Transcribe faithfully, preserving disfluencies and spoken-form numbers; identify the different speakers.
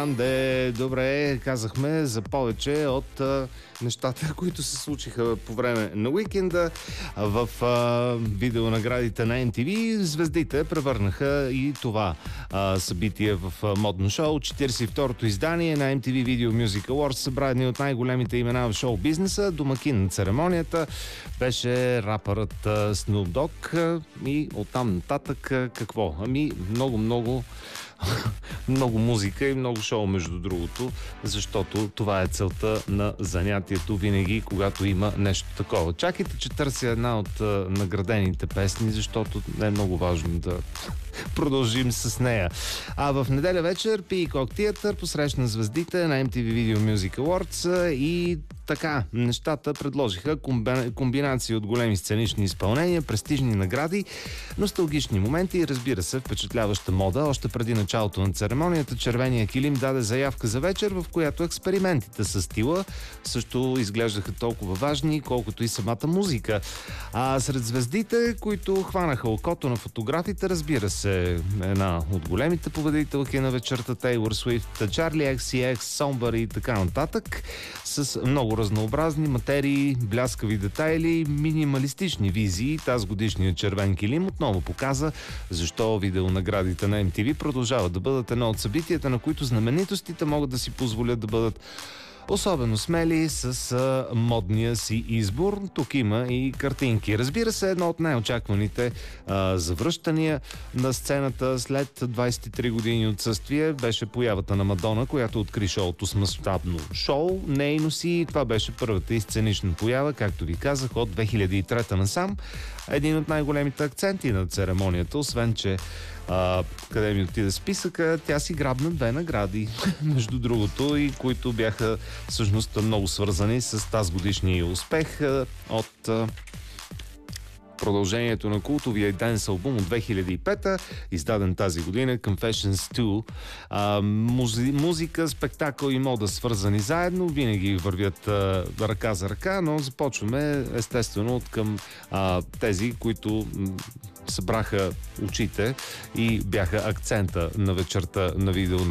Speaker 1: Гранде. Добре, казахме за повече от а, нещата, които се случиха по време на уикенда. В а, видеонаградите на Ем Ти Ви звездите превърнаха и това а, събитие в а, модно шоу. четиридесет и второто издание на Ем Ти Ви Video Music Awards събра едни от най-големите имена в шоу-бизнеса. Домакин на церемонията беше рапърът Snoop Dogg и оттам нататък какво? Ами много-много много музика и много шоу, между другото, защото това е целта на занятието винаги, когато има нещо такова. Чакайте, че търся една от а, наградените песни, защото е много важно да продължим с нея. А в неделя вечер Peacock Theatre посрещна звездите на Ем Ти Ви Video Music Awards и така, нещата предложиха комбинация от големи сценични изпълнения, престижни награди, носталгични моменти и, разбира се, впечатляваща мода. Още преди началото на церемонията червения килим даде заявка за вечер, в която експериментите с стила също изглеждаха толкова важни, колкото и самата музика. А сред звездите, които хванаха окото на фотографите, разбира се, една от големите победителки на вечерта Тейлор Суифт, Чарли Екс Си Екс, Somebody и така нататък, с много разнообразни материи, бляскави детайли, минималистични визии. Тази годишният червен килим отново показа защо видеонаградите на Ем Ти Ви продължават да бъдат едно от събитията, на които знаменитостите могат да си позволят да бъдат особено смели с а, модния си избор. Тук има и картинки. Разбира се, едно от най-очакваните а, завръщания на сцената след двадесет и три години отсъствие беше появата на Мадона, която откри шоуто с мащабно шоу. Нейно си, това беше първата и сценична поява, както ви казах, от две хиляди и трета насам. Един от най-големите акценти на церемонията, освен че А, къде ми отиде списъка, тя си грабна две награди, между другото, и които бяха всъщност много свързани с тази годишния успех от а, продължението на култовия денс албум от две хиляди и пета, издаден тази година, Confessions two. А, музи, музика, спектакъл и мода свързани заедно, винаги вървят а, ръка за ръка, но започваме естествено от към а, тези, които м- събраха очите и бяха акцента на вечерта на видео